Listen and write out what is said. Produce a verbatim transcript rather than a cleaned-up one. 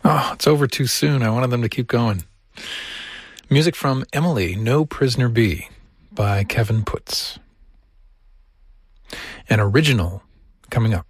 Oh, it's over too soon. I wanted them to keep going. Music from Emily, No Prisoner Be, by Kevin Putz. An original coming up.